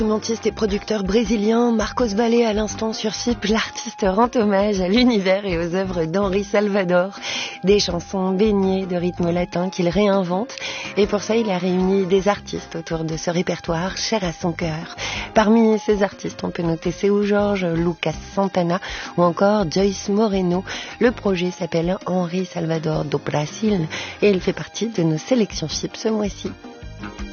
Instrumentiste et producteur brésilien, Marcos Valle à l'instant sur FIP, l'artiste rend hommage à l'univers et aux œuvres d'Henri Salvador, des chansons baignées de rythme latin qu'il réinvente, et pour ça il a réuni des artistes autour de ce répertoire cher à son cœur. Parmi ces artistes, on peut noter Seu Jorge, Lucas Santana ou encore Joyce Moreno. Le projet s'appelle Henri Salvador do Brasil et il fait partie de nos sélections FIP ce mois-ci.